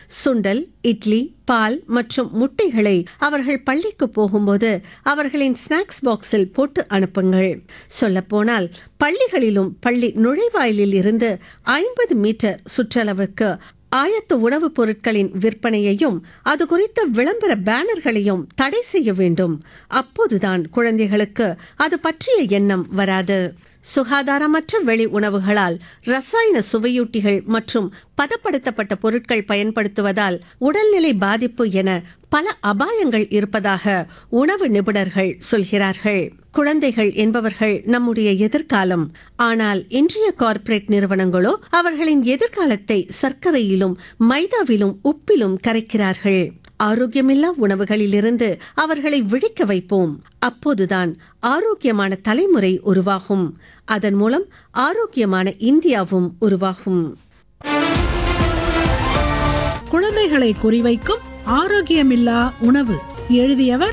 சுண்டல், இட்லி, பால் மற்றும் முட்டைகளை அவர்கள் பள்ளிக்கு போகும்போது அவர்களின் ஸ்நாக்ஸ் பாக்ஸில் போட்டு அனுப்புங்கள். சொல்லப்போனால் பள்ளிகளிலும் பள்ளி நுழைவாயிலில் இருந்து 50 மீட்டர் சுற்றளவுக்கு ஆயத்த உணவுப் பொருட்களின் விற்பனையையும் அது குறித்த விளம்பர பேனர்களையும் தடை செய்ய வேண்டும். அப்போதுதான் குழந்தைகளுக்கு அது பற்றிய எண்ணம் வராது. சுகாதாரமற்ற வெளி உணவுகளால் ரசாயன சுவையூட்டிகள் மற்றும் பதப்படுத்தப்பட்ட பொருட்கள் பயன்படுத்துவதால் உடல்நிலை பாதிப்பு என பல அபாயங்கள் இருப்பதாக உணவு நிபுணர்கள் சொல்கிறார்கள். குழந்தைகள் என்பவர்கள் நம்முடைய எதிர்காலம். ஆனால் இன்றைய கார்ப்பரேட் நிறுவனங்களோ அவர்களின் எதிர்காலத்தை சர்க்கரையிலும் மைதாவிலும் உப்பிலும் கரைக்கிறார்கள். ஆரோக்கியமில்லா உணவுகளிலிருந்து அவர்களை விழிக்க வைப்போம். அப்போதுதான் ஆரோக்கியமான தலைமுறை உருவாகும். அதன் மூலம் ஆரோக்கியமான இந்தியாவும் உருவாகும். குழந்தைகளை குறிவைக்கும் ஆரோக்கியமில்லா உணவு. எழுதியவர்